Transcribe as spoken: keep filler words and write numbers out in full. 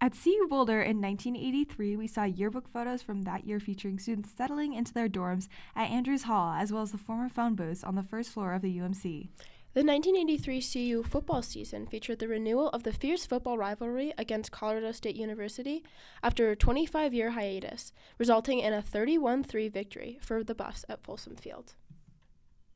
At C U Boulder in nineteen eighty-three, we saw yearbook photos from that year featuring students settling into their dorms at Andrews Hall, as well as the former phone booths on the first floor of the U M C. The nineteen eighty-three C U football season featured the renewal of the fierce football rivalry against Colorado State University after a twenty-five year hiatus, resulting in a thirty-one three victory for the Buffs at Folsom Field.